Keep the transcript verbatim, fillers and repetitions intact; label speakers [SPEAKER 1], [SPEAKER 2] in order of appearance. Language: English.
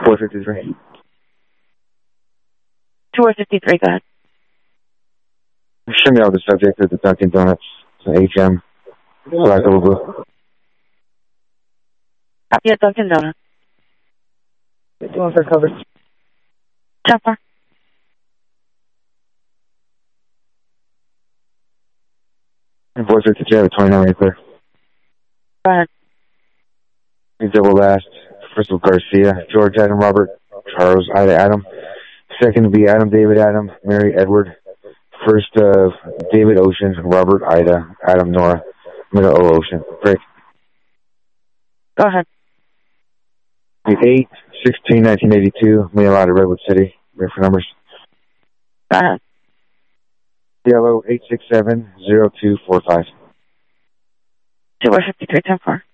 [SPEAKER 1] four fifty-three.
[SPEAKER 2] four fifty-three, go ahead.
[SPEAKER 1] Show me all the subject of the Dunkin' Donuts, H M, Black Double Blue.
[SPEAKER 2] Copy at Dunkin' Donuts.
[SPEAKER 1] Doing for cover.
[SPEAKER 2] ten four.
[SPEAKER 1] And four fifty-three, I have a twenty-nine right there.
[SPEAKER 2] Go ahead.
[SPEAKER 1] Double last. First of all, Garcia, George Adam, Robert, Charles, Ida Adam. Second would be Adam, David Adam, Mary Edward. First of uh, David Ocean, Robert Ida, Adam Nora, middle O Ocean. Break.
[SPEAKER 2] Go ahead.
[SPEAKER 1] eight sixteen nineteen eighty-two, mail out of Redwood City. Wait for numbers.
[SPEAKER 2] Go ahead.
[SPEAKER 1] Yellow eight six seven zero two four five.
[SPEAKER 2] four fifty-three, ten four.